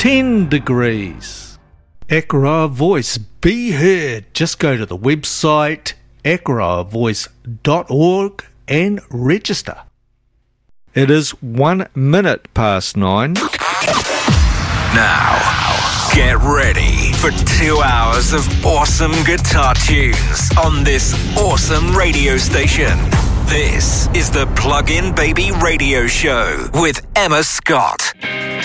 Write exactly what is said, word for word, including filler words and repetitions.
ten degrees. Akara Voice, be heard. Just go to the website akara voice dot org and register. It is one minute past nine. Now, get ready for two hours of awesome guitar tunes on this awesome radio station. This is the Plug-in Baby Radio Show with Emma Scott.